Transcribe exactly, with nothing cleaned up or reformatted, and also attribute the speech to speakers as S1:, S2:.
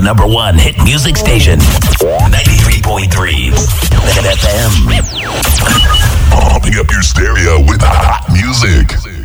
S1: number one hit music station, ninety-three point three F M.
S2: Pumping up your stereo with hot music.